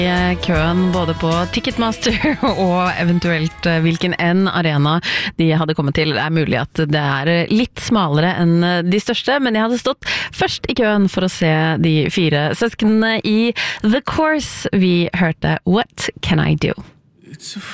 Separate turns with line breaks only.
Køen både på Ticketmaster og eventuelt hvilken arena de hadde kommet til. Det mulig at det litt smalere enn de største, men jeg hadde stått først i køen for å se de 4 søsknene i The Course. Vi hørte What Can I Do?